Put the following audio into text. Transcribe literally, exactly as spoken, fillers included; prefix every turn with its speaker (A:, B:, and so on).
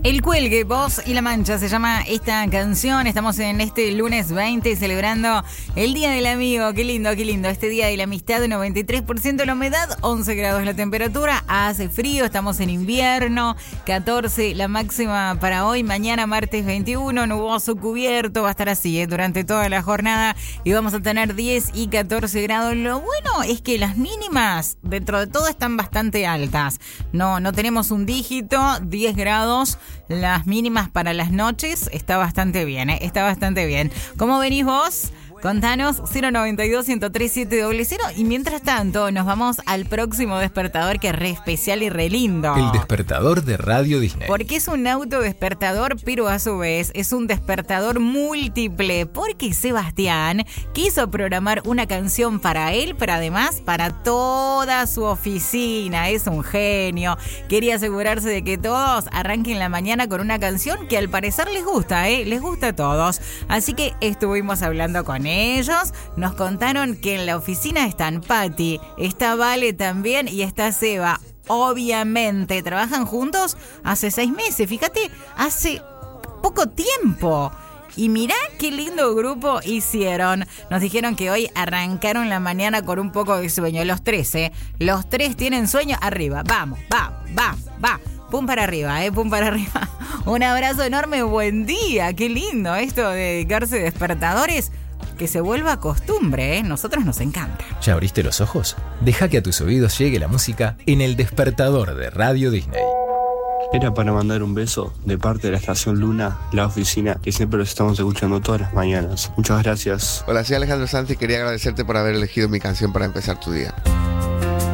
A: El Cuelgue, Voz y La Mancha se llama esta canción. Estamos en este lunes veinte celebrando el Día del Amigo. Qué lindo, qué lindo. Este Día de la Amistad, noventa y tres por ciento la humedad, once grados la temperatura, hace frío, estamos en invierno, catorce la máxima para hoy, mañana martes veintiuno, nuboso, cubierto, va a estar así ¿eh? durante toda la jornada y vamos a tener diez y catorce grados. Lo bueno es que las mínimas dentro de todo están bastante altas. No, no tenemos un dígito, diez grados. Las mínimas para las noches está bastante bien, ¿eh? Está bastante bien. ¿Cómo venís vos? Contanos, cero noventa y dos, ciento tres, siete cero cero. Y mientras tanto, nos vamos al próximo despertador, que es re especial y re lindo.
B: El despertador de Radio Disney.
A: Porque es un autodespertador, pero a su vez es un despertador múltiple. Porque Sebastián quiso programar una canción para él, pero además para toda su oficina. Es un genio. Quería asegurarse de que todos arranquen la mañana con una canción que al parecer les gusta, ¿eh? Les gusta a todos. Así que estuvimos hablando con él. Ellos nos contaron que en la oficina están Pati, está Vale también y está Seba. Obviamente, trabajan juntos hace seis meses, fíjate, hace poco tiempo. Y mirá qué lindo grupo hicieron. Nos dijeron que hoy arrancaron la mañana con un poco de sueño. Los tres, ¿eh? Los tres tienen sueño. Arriba, vamos, vamos, vamos, va. Pum para arriba, ¿eh? Pum para arriba. Un abrazo enorme, buen día. Qué lindo esto de dedicarse a despertadores. Que se vuelva costumbre, ¿eh? Nosotros nos encanta.
B: ¿Ya abriste los ojos? Deja que a tus oídos llegue la música en el despertador de Radio Disney.
C: Era para mandar un beso de parte de la estación Luna, la oficina, que siempre los estamos escuchando todas las mañanas. Muchas gracias.
D: Hola, soy Alejandro Sanz y quería agradecerte por haber elegido mi canción para empezar tu día.